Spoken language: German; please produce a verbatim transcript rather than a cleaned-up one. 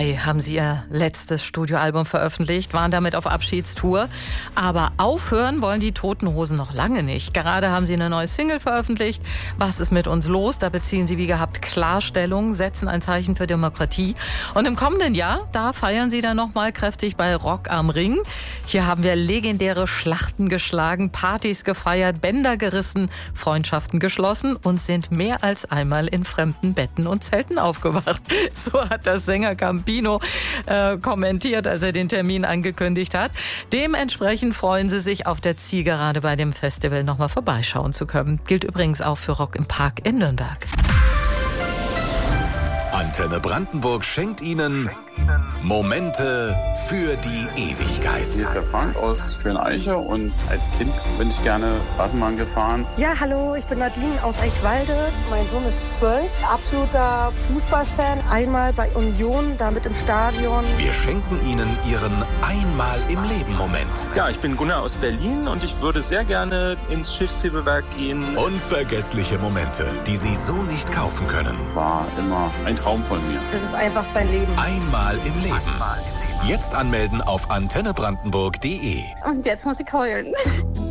Mai haben sie ihr letztes Studioalbum veröffentlicht, waren damit auf Abschiedstour. Aber aufhören wollen die Toten Hosen noch lange nicht. Gerade haben sie eine neue Single veröffentlicht. Was ist mit uns los? Da beziehen sie wie gehabt Klarstellung, setzen ein Zeichen für Demokratie. Und im kommenden Jahr, da feiern sie dann nochmal kräftig bei Rock am Ring. Hier haben wir legendäre Schlachten geschlagen, Partys gefeiert, Bänder gerissen, Freundschaften geschlossen und sind mehr als einmal in fremden Betten und Zelten aufgewacht. So hat das Sänger Campino äh, kommentiert, als er den Termin angekündigt hat. Dementsprechend freuen sie sich, auf der Zielgerade bei dem Festival nochmal vorbeischauen zu können. Gilt übrigens auch für Rock im Park in Nürnberg. Antenne Brandenburg schenkt Ihnen Momente für die Ewigkeit. Hier ist der Frank aus Schöneiche und als Kind bin ich gerne Straßenbahn gefahren. Ja, hallo, ich bin Nadine aus Eichwalde. Mein Sohn ist zwölf, absoluter Fußballfan. Einmal bei Union, damit im Stadion. Wir schenken Ihnen Ihren Einmal-im-Leben-Moment. Ja, ich bin Gunnar aus Berlin und ich würde sehr gerne ins Schiffshebewerk gehen. Unvergessliche Momente, die Sie so nicht kaufen können. War immer ein Traum von mir. Das ist einfach sein Leben. Einmal im Leben. Jetzt anmelden auf antenne brandenburg punkt de. Und jetzt muss ich heulen.